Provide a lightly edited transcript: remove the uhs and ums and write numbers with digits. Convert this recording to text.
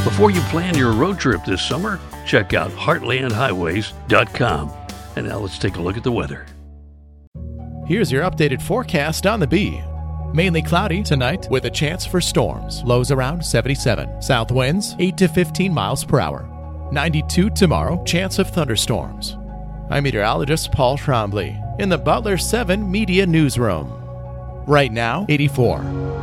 Before you plan your road trip this summer, check out heartlandhighways.com. And now let's take a look at the weather. Here's your updated forecast on the Bee. Mainly cloudy tonight with a chance for storms. Lows around 77. South winds 8 to 15 miles per hour. 92 tomorrow. Chance of thunderstorms. I'm meteorologist Paul Trombley in the Butler 7 Media Newsroom. Right now, 84.